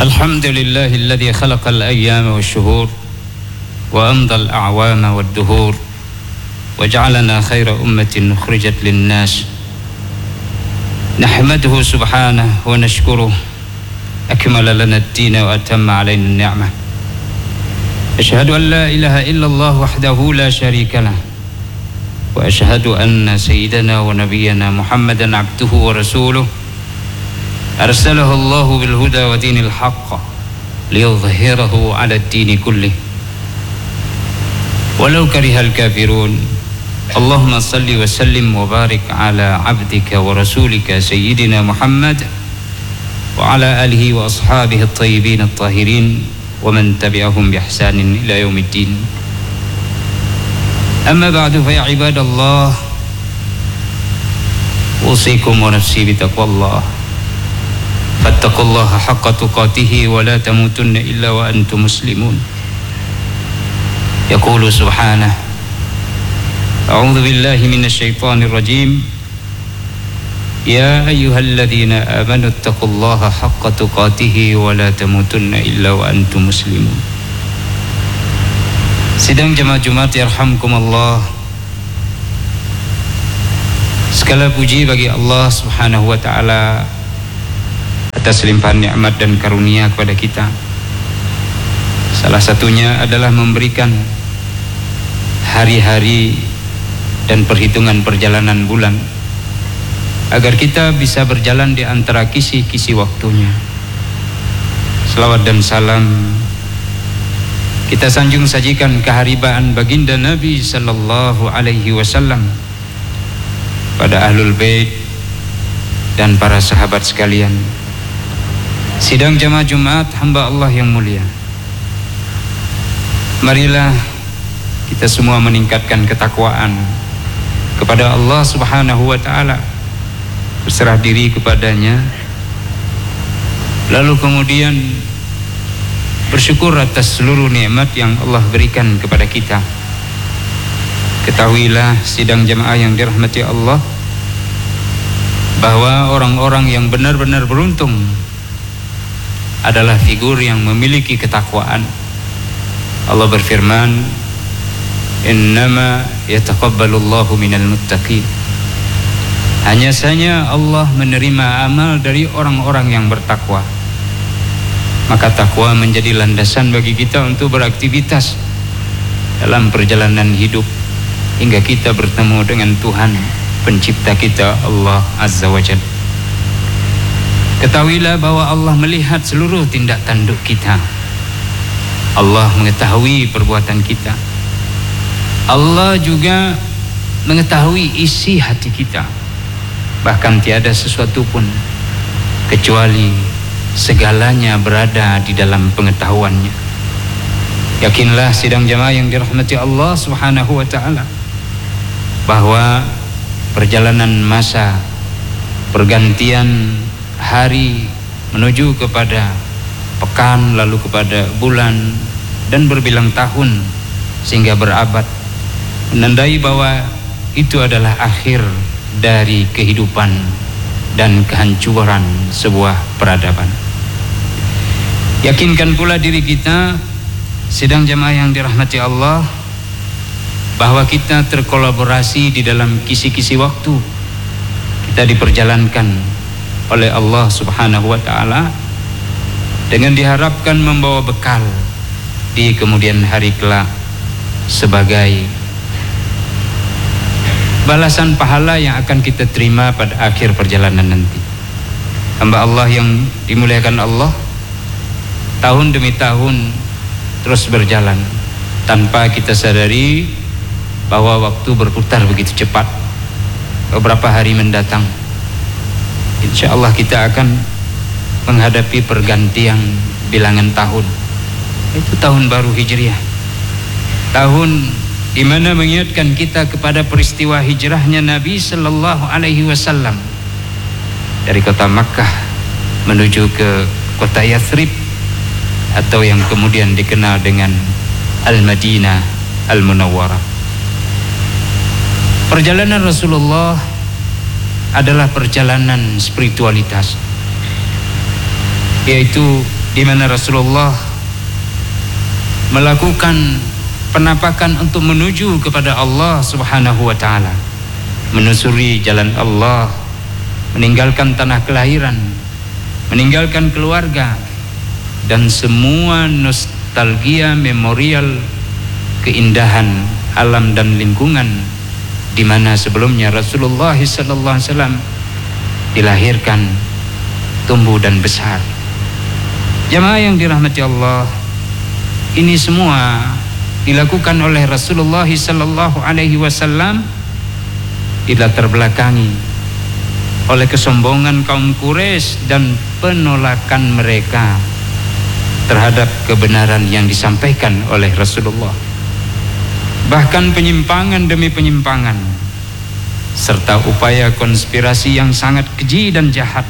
الحمد لله الذي خلق الأيام والشهور وأمضى الأعوام والدهور وجعلنا خير أمة أخرجت للناس نحمده سبحانه ونشكره أكمل لنا الدين وأتم علينا النعمة أشهد أن لا إله إلا الله وحده لا شريك له وأشهد أن سيدنا ونبينا محمدا عبده ورسوله أرسله الله بالهدى ودين الحق ليظهره على الدين كله ولو كره الكافرون اللهم صل وسلم وبارك على عبدك ورسولك سيدنا محمد وعلى آله وأصحابه الطيبين الطاهرين ومن تبعهم بإحسان إلى يوم الدين. أما بعد فيا عباد الله أوصيكم ونفسي بتقوى الله فاتقوا الله حق تقاته ولا تموتن إلا وأنتم مسلمون. يقول سبحانه أعوذ بالله من الشيطان الرجيم يا أيها الذين آمنوا اتقوا الله حق تقاته ولا تموتن إلا وأنتم مسلمون. Sidang jemaah Jumat yarhamkumullah. Segala puji bagi Allah Subhanahu wa taala atas limpahan nikmat dan karunia kepada kita. Salah satunya adalah memberikan hari-hari dan perhitungan perjalanan bulan agar kita bisa berjalan di antara kisi-kisi waktunya. Selawat dan salam kita sanjung sajikan keharibaan baginda Nabi sallallahu alaihi wasallam pada ahlul bait dan para sahabat sekalian. Sidang jamaah Jumat hamba Allah yang mulia, marilah kita semua meningkatkan ketakwaan kepada Allah Subhanahu wa taala, berserah diri kepadanya, lalu kemudian bersyukur atas seluruh nikmat yang Allah berikan kepada kita. Ketahuilah sidang jamaah yang dirahmati Allah bahwa orang-orang yang benar-benar beruntung adalah figur yang memiliki ketakwaan. Allah berfirman, innama yataqabbalullahu minal muttaqin. Hanya saja Allah menerima amal dari orang-orang yang bertakwa. Maka takwa menjadi landasan bagi kita untuk beraktivitas dalam perjalanan hidup hingga kita bertemu dengan Tuhan pencipta kita, Allah Azza wa Jalla. Ketahuilah bahwa Allah melihat seluruh tindak tanduk kita. Allah mengetahui perbuatan kita. Allah juga mengetahui isi hati kita. Bahkan tiada sesuatu pun kecuali segalanya berada di dalam pengetahuannya. Yakinlah sidang jamaah yang dirahmati Allah Subhanahu wa taala bahwa perjalanan masa, pergantian hari menuju kepada pekan, lalu kepada bulan dan berbilang tahun sehingga berabad, menandai bahwa itu adalah akhir dari kehidupan dan kehancuran sebuah peradaban. Yakinkan pula diri kita, sidang jamaah yang dirahmati Allah, bahwa kita terkolaborasi di dalam kisi-kisi waktu. Kita diperjalankan oleh Allah Subhanahu wa taala dengan diharapkan membawa bekal di kemudian hari kelak sebagai balasan pahala yang akan kita terima pada akhir perjalanan nanti. Hamba Allah yang dimuliakan Allah, tahun demi tahun terus berjalan tanpa kita sadari bahwa waktu berputar begitu cepat. Beberapa hari mendatang insya Allah kita akan menghadapi pergantian bilangan tahun. Itu tahun baru Hijriah, tahun di mana mengingatkan kita kepada peristiwa hijrahnya Nabi sallallahu alaihi wasallam dari kota Makkah menuju ke kota Yathrib atau yang kemudian dikenal dengan Al-Madinah Al-Munawwarah. Perjalanan Rasulullah adalah perjalanan spiritualitas, yaitu di mana Rasulullah melakukan penampakan untuk menuju kepada Allah Subhanahu wa taala, menusuri jalan Allah, meninggalkan tanah kelahiran, meninggalkan keluarga dan semua nostalgia memorial keindahan alam dan lingkungan di mana sebelumnya Rasulullah sallallahu alaihi wasallam dilahirkan, tumbuh dan besar. Jamaah yang dirahmati Allah, ini semua dilakukan oleh Rasulullah sallallahu alaihi wasallam tidak terbelakangi oleh kesombongan kaum Quraisy dan penolakan mereka terhadap kebenaran yang disampaikan oleh Rasulullah. Bahkan penyimpangan demi penyimpangan serta upaya konspirasi yang sangat keji dan jahat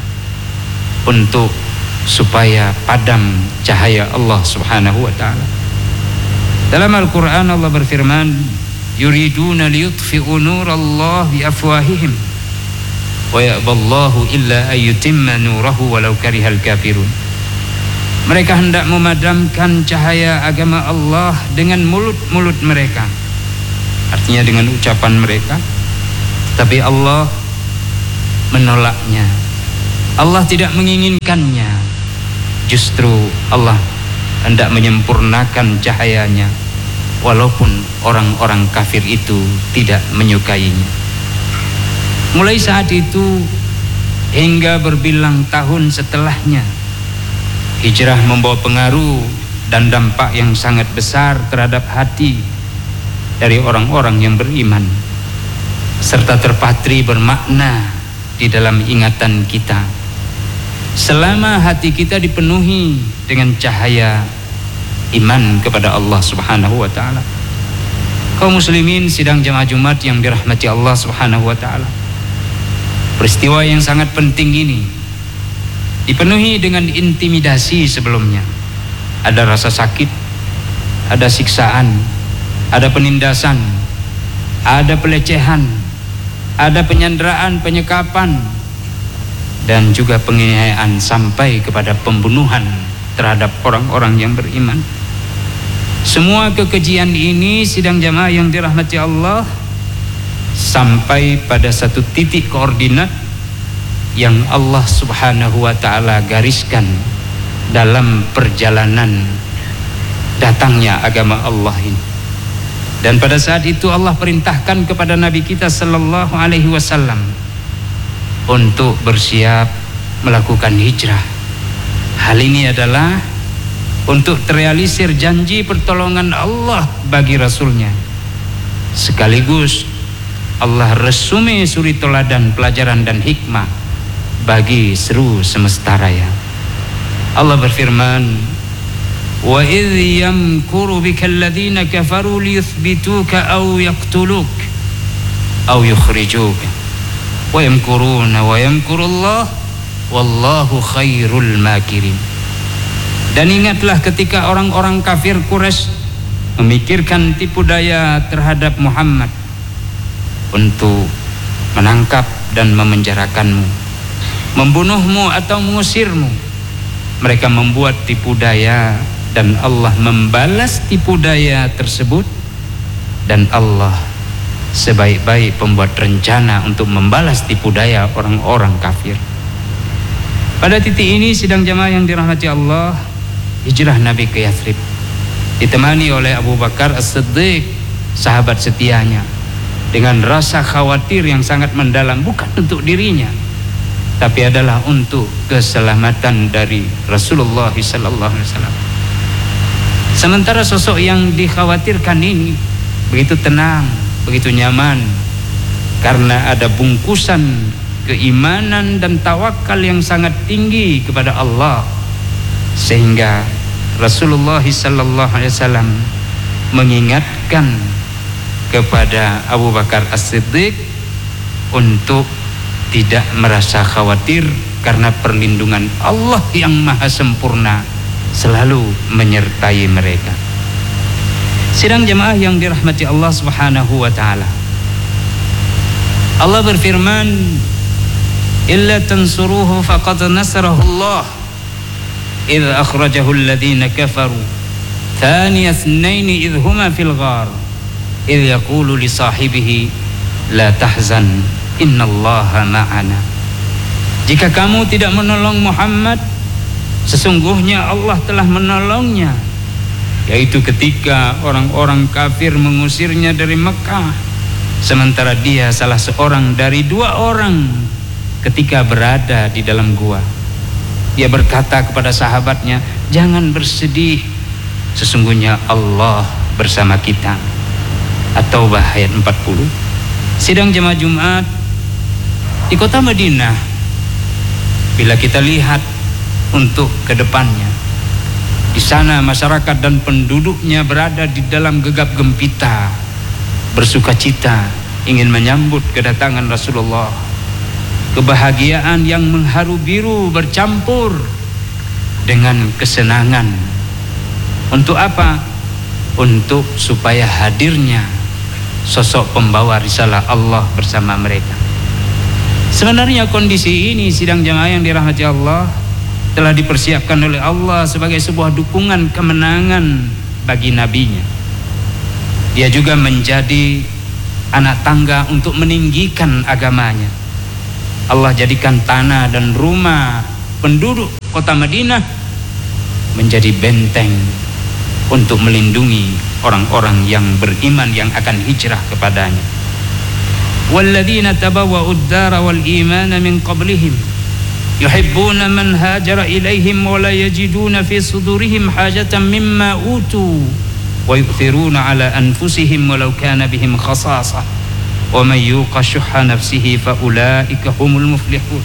untuk supaya padam cahaya Allah Subhanahu wa taala. Dalam Al-Qur'an Allah berfirman, yuriduna liyutfi'u nurallah biafwahihim wa ya'ballahu illa ayyutimma nurahu walau karihal kafirun. Mereka hendak memadamkan cahaya agama Allah dengan mulut-mulut mereka, artinya dengan ucapan mereka, tapi Allah menolaknya. Allah tidak menginginkannya. Justru Allah hendak menyempurnakan cahayanya walaupun orang-orang kafir itu tidak menyukainya. Mulai saat itu hingga berbilang tahun setelahnya, hijrah membawa pengaruh dan dampak yang sangat besar terhadap hati dari orang-orang yang beriman, serta terpatri bermakna di dalam ingatan kita selama hati kita dipenuhi dengan cahaya iman kepada Allah Subhanahu wa taala. Kaum muslimin sidang jamaah Jumat yang dirahmati Allah Subhanahu wa taala, peristiwa yang sangat penting ini dipenuhi dengan intimidasi sebelumnya. Ada rasa sakit, ada siksaan, ada penindasan, ada pelecehan, ada penyanderaan, penyekapan, dan juga penganiayaan sampai kepada pembunuhan terhadap orang-orang yang beriman. Semua kekejian ini sidang jamaah yang dirahmati Allah sampai pada satu titik koordinat yang Allah Subhanahu wa taala gariskan dalam perjalanan datangnya agama Allah ini. Dan pada saat itu Allah perintahkan kepada Nabi kita sallallahu alaihi wasallam untuk bersiap melakukan hijrah. Hal ini adalah untuk terrealisir janji pertolongan Allah bagi Rasulnya, sekaligus Allah resume suri teladan pelajaran dan hikmah bagi seluruh semesta raya. Allah berfirman, wa idh yamkuru bika alladhina kafaru liyuthbituka aw yaqtuluk aw yukhrijuk wa yamkuruna wa yamkurullah wallahu khairul makirin. Dan ingatlah ketika orang-orang kafir Quraisy memikirkan tipu daya terhadap Muhammad untuk menangkap dan memenjarakanmu, membunuhmu atau mengusirmu. Mereka membuat tipu daya dan Allah membalas tipu daya tersebut, dan Allah sebaik-baik pembuat rencana untuk membalas tipu daya orang-orang kafir. Pada titik ini sidang jamaah yang dirahmati Allah, hijrah Nabi ke Yathrib ditemani oleh Abu Bakar As-Siddiq, sahabat setianya, dengan rasa khawatir yang sangat mendalam, bukan untuk dirinya tapi adalah untuk keselamatan dari Rasulullah sallallahu alaihi wasallam. Sementara sosok yang dikhawatirkan ini begitu tenang, begitu nyaman, karena ada bungkusan keimanan dan tawakal yang sangat tinggi kepada Allah, sehingga Rasulullah sallallahu alaihi wasallam mengingatkan kepada Abu Bakar As-Siddiq untuk tidak merasa khawatir karena perlindungan Allah yang maha sempurna selalu menyertai mereka. Sidang jemaah yang dirahmati Allah Subhanahu wa taala, Allah berfirman, illa tansuruhu faqad nasarahu Allah idh akhrajahu alladhina kafaru thaniya itsnaini idh huma fil ghar idh yaqulu li sahibihi la tahzan innallaha ma'ana. Jika kamu tidak menolong Muhammad, sesungguhnya Allah telah menolongnya, yaitu ketika orang-orang kafir mengusirnya dari Mekah, sementara dia salah seorang dari 2 orang ketika berada di dalam gua. Dia berkata kepada sahabatnya, jangan bersedih, sesungguhnya Allah bersama kita. At-Taubah ayat 40. Sidang jemaah Jumat di kota Madinah, bila kita lihat untuk kedepannya, di sana masyarakat dan penduduknya berada di dalam gegap gempita, bersuka cita, ingin menyambut kedatangan Rasulullah. Kebahagiaan yang mengharu biru bercampur dengan kesenangan. Untuk apa? Untuk supaya hadirnya sosok pembawa risalah Allah bersama mereka. Sebenarnya kondisi ini, sidang jamaah yang dirahmati Allah, telah dipersiapkan oleh Allah sebagai sebuah dukungan kemenangan bagi nabinya. Dia juga menjadi anak tangga untuk meninggikan agamanya. Allah jadikan tanah dan rumah penduduk kota Madinah menjadi benteng untuk melindungi orang-orang yang beriman yang akan hijrah kepadanya. Walladzina tabawwa'u ad-dara wal imana min qablihim yuhibbuna man hajara ilaihim wa la yajiduna fi sudurihim hajatan mimma utu wa yu'thiruna ala anfusihim walau kana bihim khasasah wa may yuqa syuhha nafsihi fa ulaika humul muflihun.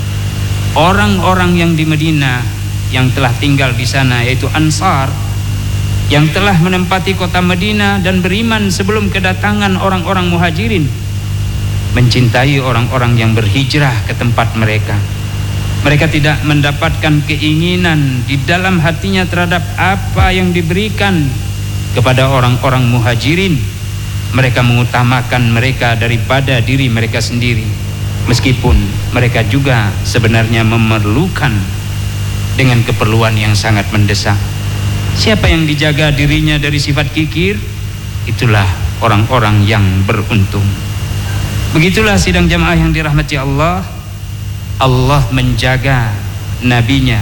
Orang-orang yang di Madinah yang telah tinggal di sana, yaitu Ansar, yang telah menempati kota Madinah dan beriman sebelum kedatangan orang-orang Muhajirin, mencintai orang-orang yang berhijrah ke tempat mereka. Mereka tidak mendapatkan keinginan di dalam hatinya terhadap apa yang diberikan kepada orang-orang Muhajirin. Mereka mengutamakan mereka daripada diri mereka sendiri, meskipun mereka juga sebenarnya memerlukan dengan keperluan yang sangat mendesak. Siapa yang dijaga dirinya dari sifat kikir, itulah orang-orang yang beruntung. Begitulah sidang jamaah yang dirahmati Allah. Allah menjaga nabinya.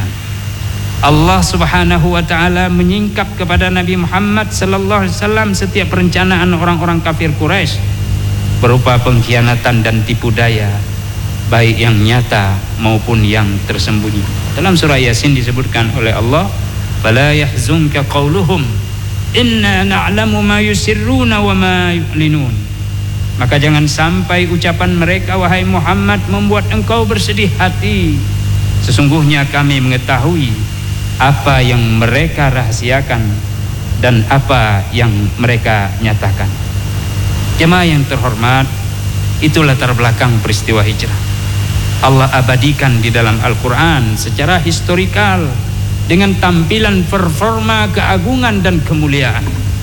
Allah Subhanahu wa taala menyingkap kepada Nabi Muhammad sallallahu alaihi wasallam setiap perencanaan orang-orang kafir Quraisy berupa pengkhianatan dan tipu daya, baik yang nyata maupun yang tersembunyi. Dalam surah Yasin disebutkan oleh Allah, "Fala yahzunka qauluhum inna na'lamu ma yusirruna wa ma yu'linun." Maka jangan sampai ucapan mereka, wahai Muhammad, membuat engkau bersedih hati. Sesungguhnya kami mengetahui apa yang mereka rahasiakan dan apa yang mereka nyatakan. Jemaah yang terhormat, itu latar belakang peristiwa hijrah. Allah abadikan di dalam Al-Quran secara historikal dengan tampilan performa keagungan dan kemuliaan,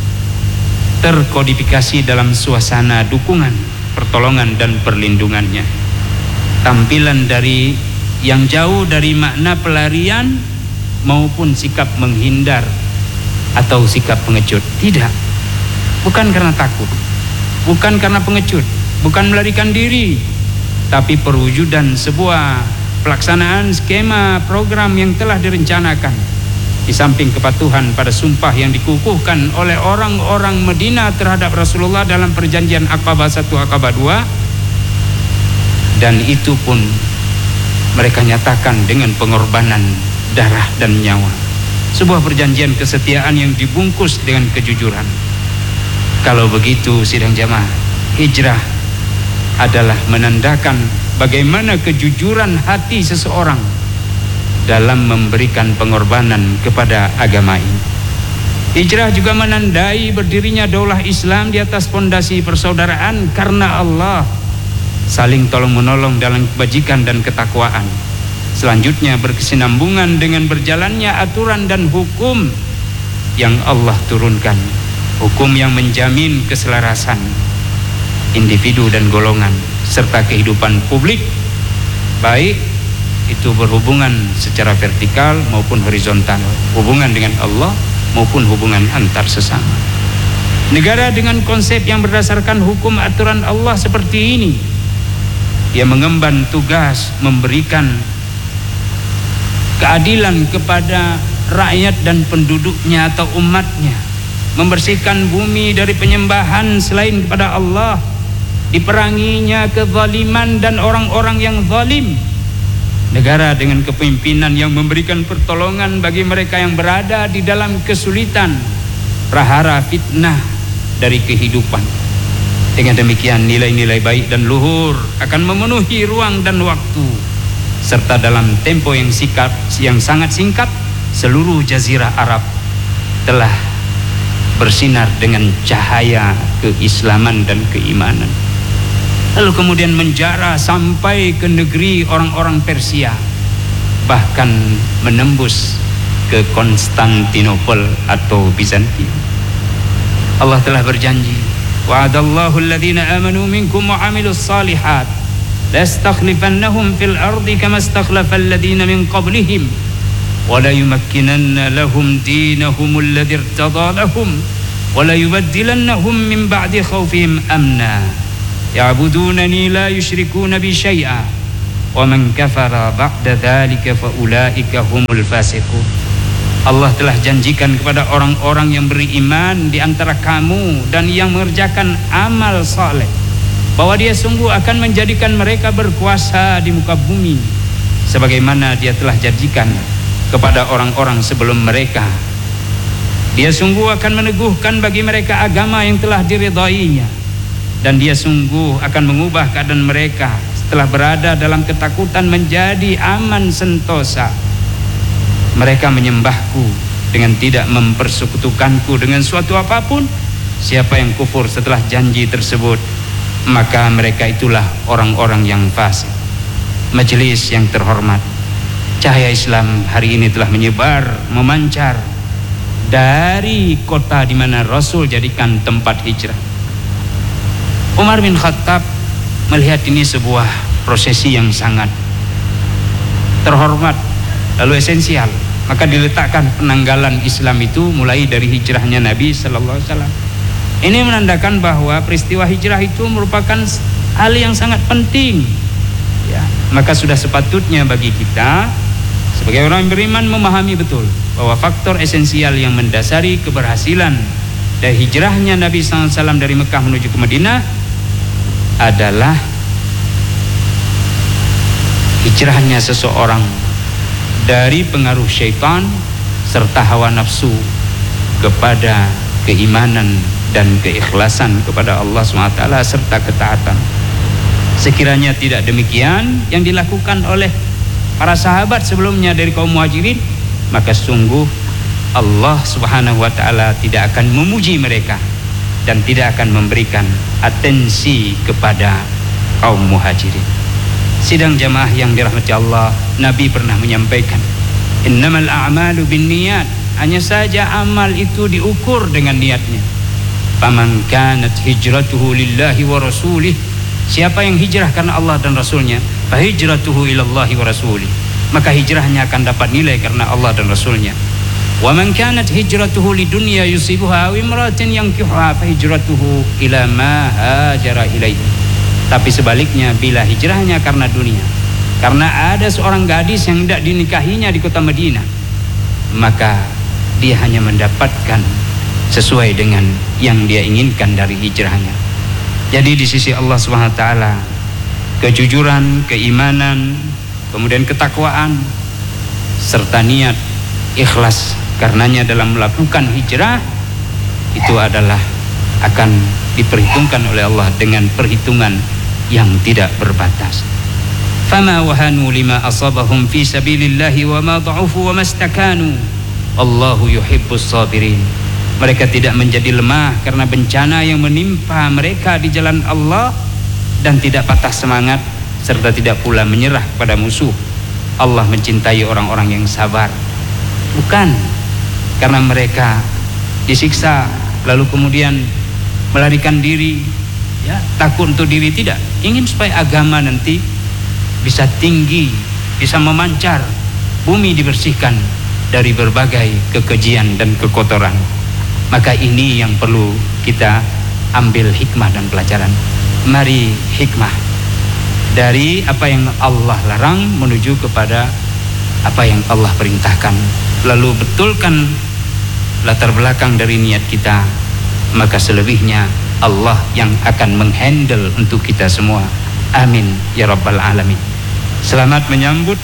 terkodifikasi dalam suasana dukungan, pertolongan dan perlindungannya. Tampilan dari yang jauh dari makna pelarian maupun sikap menghindar atau sikap pengecut. Tidak, bukan karena takut, bukan karena pengecut, bukan melarikan diri, tapi perwujudan sebuah pelaksanaan skema program yang telah direncanakan. Di samping kepatuhan pada sumpah yang dikukuhkan oleh orang-orang Madinah terhadap Rasulullah dalam perjanjian Aqabah 1, Aqabah 2, dan itu pun mereka nyatakan dengan pengorbanan darah dan nyawa. Sebuah perjanjian kesetiaan yang dibungkus dengan kejujuran. Kalau begitu sidang jamaah, hijrah adalah menandakan bagaimana kejujuran hati seseorang dalam memberikan pengorbanan kepada agama ini. Hijrah juga menandai berdirinya daulah Islam di atas fondasi persaudaraan karena Allah, saling tolong menolong dalam kebajikan dan ketakwaan. Selanjutnya berkesinambungan dengan berjalannya aturan dan hukum yang Allah turunkan, hukum yang menjamin keselarasan individu dan golongan serta kehidupan publik, baik itu berhubungan secara vertikal maupun horizontal, hubungan dengan Allah maupun hubungan antar sesama. Negara dengan konsep yang berdasarkan hukum aturan Allah seperti ini, dia mengemban tugas memberikan keadilan kepada rakyat dan penduduknya atau umatnya, membersihkan bumi dari penyembahan selain kepada Allah, diperanginya kezaliman dan orang-orang yang zalim. Negara dengan kepemimpinan yang memberikan pertolongan bagi mereka yang berada di dalam kesulitan, prahara fitnah dari kehidupan. Dengan demikian nilai-nilai baik dan luhur akan memenuhi ruang dan waktu, serta dalam tempo yang sangat singkat seluruh jazirah Arab telah bersinar dengan cahaya keislaman dan keimanan. Lalu kemudian menjara sampai ke negeri orang-orang Persia, bahkan menembus ke Konstantinopel atau Bizantium. Allah telah berjanji, wa'adallahu alladhina amanu minkum wa 'amilus salihat la yastakhlifannahum fil ardi kama istakhlafa alladhina min qablihim wa la yumakkinanna lahum dinahum alladhi irtada lahum wa la yubaddilannahum min ba'di khawfihim amna ya'budunani la yushrikuna bi syai'a wa man kafara ba'da dhalika fa ulaika humul fasiqun. Allah telah janjikan kepada orang-orang yang beriman di antara kamu dan yang mengerjakan amal saleh bahwa dia sungguh akan menjadikan mereka berkuasa di muka bumi sebagaimana dia telah janjikan kepada orang-orang sebelum mereka. Dia sungguh akan meneguhkan bagi mereka agama yang telah diridainya, dan dia sungguh akan mengubah keadaan mereka setelah berada dalam ketakutan menjadi aman sentosa. Mereka menyembahku dengan tidak mempersekutukanku dengan suatu apapun. Siapa yang kufur setelah janji tersebut, maka mereka itulah orang-orang yang fasik. Majelis yang terhormat, cahaya Islam hari ini telah menyebar, memancar dari kota di mana Rasul jadikan tempat hijrah. Umar bin Khattab melihat ini sebuah prosesi yang sangat terhormat lalu esensial, maka diletakkan penanggalan Islam itu mulai dari hijrahnya Nabi sallallahu alaihi wasallam. Ini menandakan bahwa peristiwa hijrah itu merupakan hal yang sangat penting, ya. Maka sudah sepatutnya bagi kita sebagai orang beriman memahami betul bahwa faktor esensial yang mendasari keberhasilan dari hijrahnya Nabi sallallahu alaihi wasallam dari Mekah menuju ke Madinah adalah hijrahnya seseorang dari pengaruh syaitan serta hawa nafsu kepada keimanan dan keikhlasan kepada Allah SWT serta ketaatan. Sekiranya tidak demikian yang dilakukan oleh para sahabat sebelumnya dari kaum muhajirin, maka sungguh Allah Subhanahu wa ta'ala tidak akan memuji mereka dan tidak akan memberikan atensi kepada kaum muhajirin. Sidang jamaah yang dirahmati Allah, Nabi pernah menyampaikan, innamal a'malu binniyat, hanya saja amal itu diukur dengan niatnya. Faman kanat hijratuhu lillahi wa rasulih, siapa yang hijrah karena Allah dan Rasulnya, fa hijratuhu ilallahi wa rasulih, maka hijrahnya akan dapat nilai karena Allah dan Rasulnya. Wa man kanat hijratuhu lidunya yusibuha aw imratin yankihuha fa hijratuhu ila ma hajara ilaihi. Tapi sebaliknya, bila hijrahnya karena dunia, karena ada seorang gadis yang tidak dinikahinya di kota Madinah, maka dia hanya mendapatkan sesuai dengan yang dia inginkan dari hijrahnya. Jadi di sisi Allah SWT, kejujuran, keimanan, kemudian ketakwaan, serta niat ikhlas karenanya dalam melakukan hijrah, itu adalah akan diperhitungkan oleh Allah dengan perhitungan yang tidak berbatas. Fama wahanu lima asabahum fi sabilillahi wa ma dha'ufu wa mastakanu Allahu yuhibbus sabirin. Mereka tidak menjadi lemah karena bencana yang menimpa mereka di jalan Allah, dan tidak patah semangat serta tidak pula menyerah kepada musuh. Allah mencintai orang-orang yang sabar, bukan karena mereka disiksa lalu kemudian melarikan diri, ya, takut untuk diri, tidak. Ingin supaya agama nanti bisa tinggi bisa memancar, bumi dibersihkan dari berbagai kekejian dan kekotoran. Maka ini yang perlu kita ambil hikmah dan pelajaran. Mari hikmah dari apa yang Allah larang menuju kepada apa yang Allah perintahkan, lalu betulkan latar belakang dari niat kita, maka selebihnya Allah yang akan menghandle untuk kita semua. Amin ya rabbal alamin. Selamat menyambut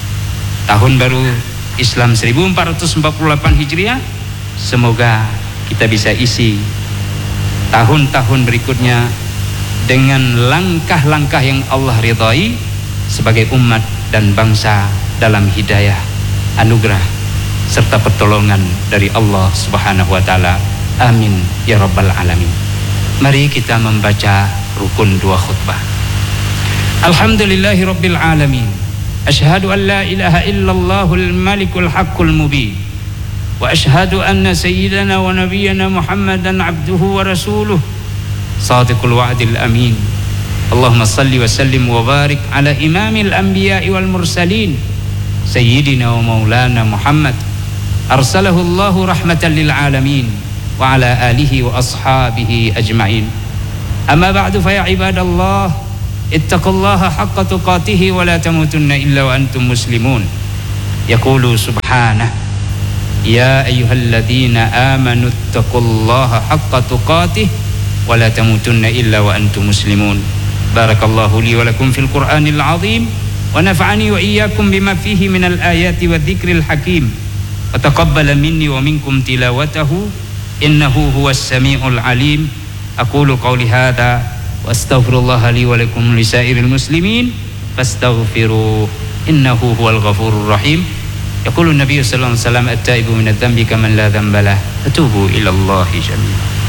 tahun baru Islam 1448 Hijriah. Semoga kita bisa isi tahun-tahun berikutnya dengan langkah-langkah yang Allah ridhai sebagai umat dan bangsa dalam hidayah, anugerah serta pertolongan dari Allah Subhanahu wa taala. Amin ya rabbal alamin. Mari kita membaca rukun dua khutbah. Alhamdulillahi rabbil alamin. Asyhadu an la ilaha illallahul malikul haqqul mubin. Wa asyhadu anna sayyidana wa nabiyyana Muhammadan abduhu wa rasuluh. Sadiqul wa'dil amin. Allahumma salli wa sallim wa barik ala imamil anbiya'i wal mursalin sayyidina wa maulana Muhammad arsalahu Allahu rahmatan lil alamin wa ala alihi wa ashabihi ajma'in. Amma ba'du fa ya ibadallah ittaqullaha haqqa tuqatih wa la tamutunna illa wa antum muslimun. Yaqulu subhanahu ya ayyuhalladzina amanu ittaqullaha haqqa tuqatih wa la tamutunna illa wa antum muslimun. Barakallahu li wa lakum fil Qur'anil azim wa nafa'ani wa iyyakum bima fihi minal ayati wa dzikril hakim wa taqabbala minni wa minkum tilawatahu innahu huwas samiul alim. Aqulu qawli hadza wa astaghfirullaha li wa lakum lisairil muslimin fastaghfiruh innahu huwal ghafurur rahim. Yaqulu an-nabiy sallallahu alaihi wasallam at-taibu minadz-dzambi kaman la dzamba lahu fatubu ila Allahi jami'an.